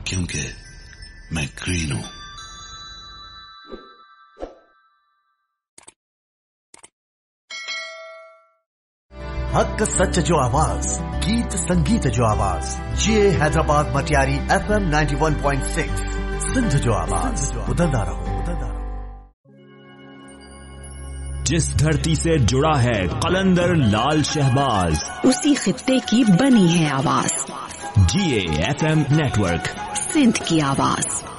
क्योंकि मैं ग्रीन हूं। हक सच जो आवाज, गीत संगीत जो आवाज, ये हैदराबाद मटियारी FM 91.6 सिंध जो आवाज, उदंदा रहो। जिस धरती से जुड़ा है कलंदर लाल शहबाज, उसी खित्ते की बनी है आवाज। GA FM नेटवर्क, सिंध की आवाज।